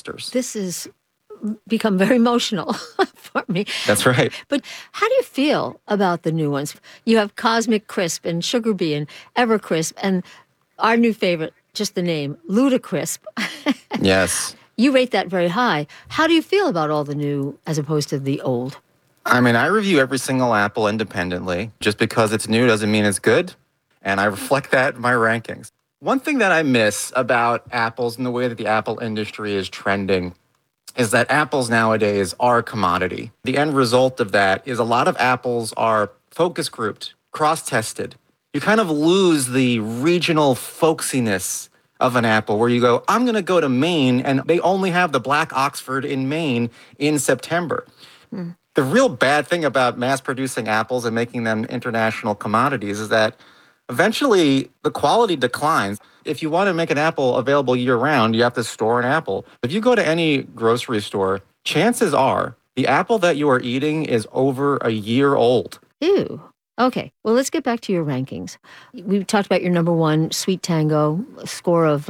clusters. This has become very emotional for me. That's right. But how do you feel about the new ones? You have Cosmic Crisp and Sugar Bee and Evercrisp and our new favorite, just the name, Ludacrisp. Yes. You rate that very high. How do you feel about all the new as opposed to the old? I mean, I review every single apple independently. Just because it's new doesn't mean it's good. And I reflect that in my rankings. One thing that I miss about apples and the way that the apple industry is trending is that apples nowadays are a commodity. The end result of that is a lot of apples are focus grouped, cross-tested. You kind of lose the regional folksiness of an apple where you go, I'm going to go to Maine, and they only have the Black Oxford in Maine in September. The real bad thing about mass-producing apples and making them international commodities is that eventually the quality declines. If you want to make an apple available year-round, you have to store an apple. If you go to any grocery store, chances are the apple that you are eating is over a year old. Ew. Okay, well, let's get back to your rankings. We talked about your number one, Sweet Tango, a score of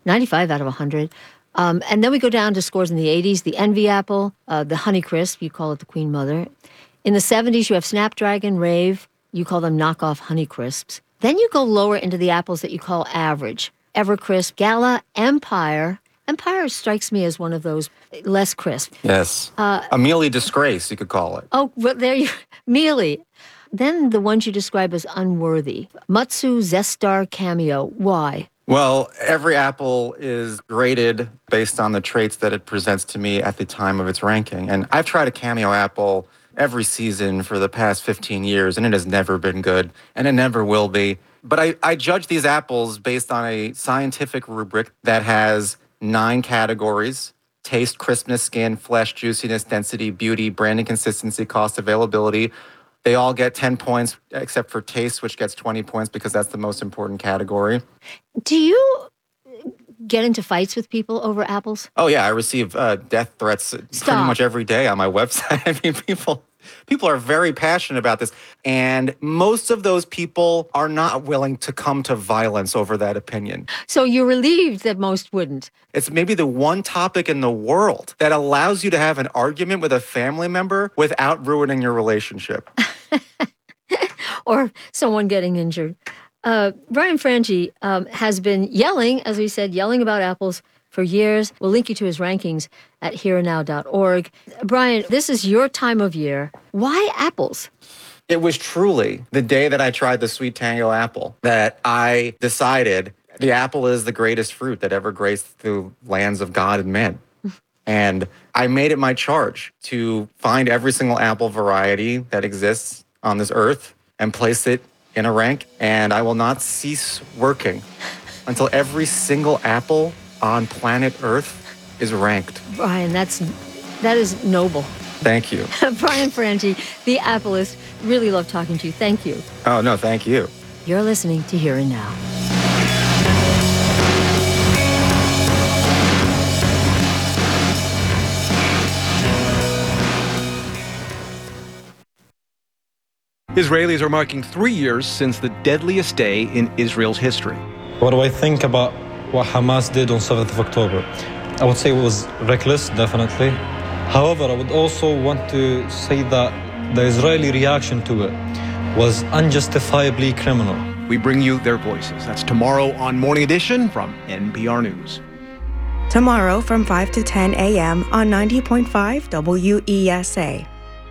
95 out of 100. And then we go down to scores in the 80s, the Envy Apple, the Honeycrisp, you call it the Queen Mother. In the 70s, you have Snapdragon, Rave, you call them knockoff Honeycrisps. Then you go lower into the apples that you call average, Evercrisp, Gala, Empire. Empire strikes me as one of those less crisp. Yes. A mealy disgrace, you could call it. Oh, well, there you mealy. Then the ones you describe as unworthy. Mutsu, Zestar, Cameo. Why? Well, every apple is graded based on the traits that it presents to me at the time of its ranking. And I've tried a Cameo apple every season for the past 15 years, and it has never been good, and it never will be. But I judge these apples based on a scientific rubric that has 9 categories: taste, crispness, skin, flesh, juiciness, density, beauty, branding, consistency, cost, availability. They all get 10 points, except for taste, which gets 20 points because that's the most important category. Do you get into fights with people over apples? Oh, yeah. I receive death threats pretty much every day on my website. I mean, people are very passionate about this. And most of those people are not willing to come to violence over that opinion. So you're relieved that most wouldn't. It's maybe the one topic in the world that allows you to have an argument with a family member without ruining your relationship. Or someone getting injured. Brian Franchi has been yelling, as we said, yelling about apples for years. We'll link you to his rankings at hereandnow.org. Brian, this is your time of year. Why apples? It was truly the day that I tried the Sweet Tango apple that I decided the apple is the greatest fruit that ever graced the lands of God and men. And I made it my charge to find every single apple variety that exists on this earth and place it in a rank. And I will not cease working until every single apple on planet Earth is ranked. Brian, that is noble. Thank you. Brian Franchi, the Appleist. Really love talking to you. Thank you. Oh, no, thank you. You're listening to Here and Now. Israelis are marking 3 years since the deadliest day in Israel's history. What do I think about what Hamas did on 7th of October? I would say it was reckless, definitely. However, I would also want to say that the Israeli reaction to it was unjustifiably criminal. We bring you their voices. That's tomorrow on Morning Edition from NPR News. Tomorrow from 5 to 10 a.m. on 90.5 WESA.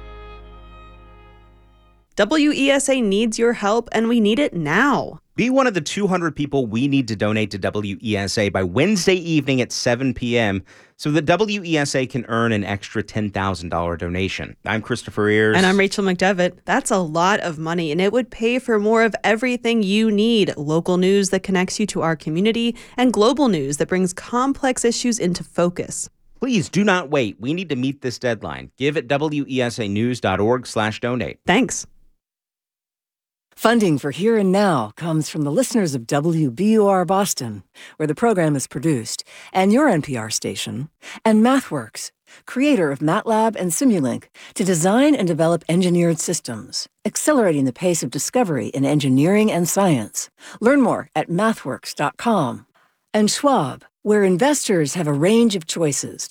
WESA needs your help, and we need it now. Be one of the 200 people we need to donate to WESA by Wednesday evening at 7 p.m. so that WESA can earn an extra $10,000 donation. I'm Christopher Ears. And I'm Rachel McDevitt. That's a lot of money, and it would pay for more of everything you need. Local news that connects you to our community, and global news that brings complex issues into focus. Please do not wait. We need to meet this deadline. Give at wesanews.org/donate. Thanks. Funding for Here and Now comes from the listeners of WBUR Boston, where the program is produced, and your NPR station, and MathWorks, creator of MATLAB and Simulink, to design and develop engineered systems, accelerating the pace of discovery in engineering and science. Learn more at mathworks.com. And Schwab, where investors have a range of choices